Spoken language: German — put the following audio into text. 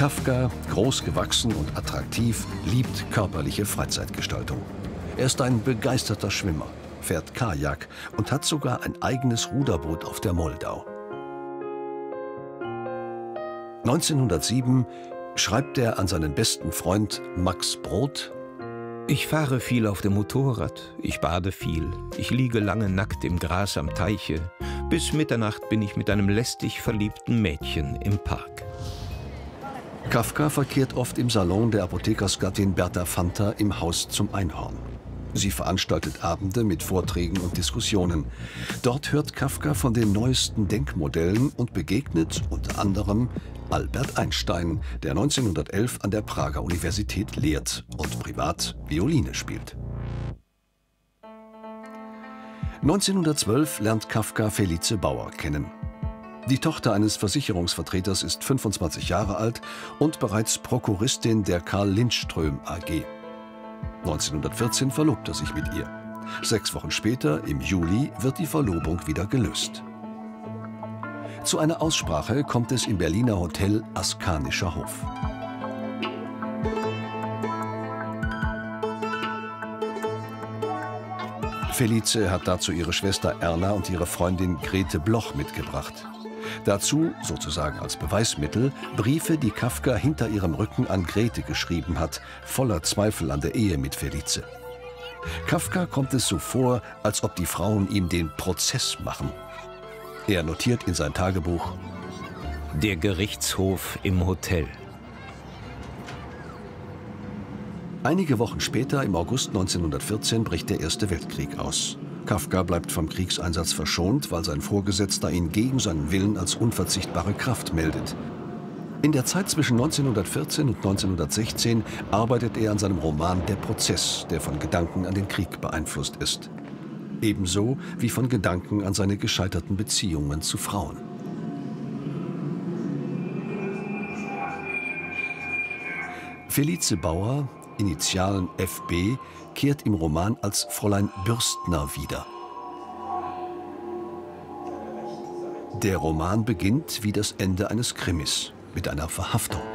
Kafka, groß gewachsen und attraktiv, liebt körperliche Freizeitgestaltung. Er ist ein begeisterter Schwimmer, fährt Kajak und hat sogar ein eigenes Ruderboot auf der Moldau. 1907 schreibt er an seinen besten Freund Max Brod: Ich fahre viel auf dem Motorrad, ich bade viel, ich liege lange nackt im Gras am Teiche. Bis Mitternacht bin ich mit einem lästig verliebten Mädchen im Park. Kafka verkehrt oft im Salon der Apothekersgattin Berta Fanta im Haus zum Einhorn. Sie veranstaltet Abende mit Vorträgen und Diskussionen. Dort hört Kafka von den neuesten Denkmodellen und begegnet unter anderem Albert Einstein, der 1911 an der Prager Universität lehrt und privat Violine spielt. 1912 lernt Kafka Felice Bauer kennen. Die Tochter eines Versicherungsvertreters ist 25 Jahre alt und bereits Prokuristin der Karl Lindström AG. 1914 verlobt er sich mit ihr. 6 Wochen später, im Juli, wird die Verlobung wieder gelöst. Zu einer Aussprache kommt es im Berliner Hotel Askanischer Hof. Felice hat dazu ihre Schwester Erna und ihre Freundin Grete Bloch mitgebracht. Dazu, sozusagen als Beweismittel, Briefe, die Kafka hinter ihrem Rücken an Grete geschrieben hat, voller Zweifel an der Ehe mit Felice. Kafka kommt es so vor, als ob die Frauen ihm den Prozess machen. Er notiert in sein Tagebuch: Der Gerichtshof im Hotel. Einige Wochen später, im August 1914, bricht der Erste Weltkrieg aus. Kafka bleibt vom Kriegseinsatz verschont, weil sein Vorgesetzter ihn gegen seinen Willen als unverzichtbare Kraft meldet. In der Zeit zwischen 1914 und 1916 arbeitet er an seinem Roman Der Prozess, der von Gedanken an den Krieg beeinflusst ist. Ebenso wie von Gedanken an seine gescheiterten Beziehungen zu Frauen. Felice Bauer, Initialen FB, kehrt im Roman als Fräulein Bürstner wieder. Der Roman beginnt wie das Ende eines Krimis, mit einer Verhaftung.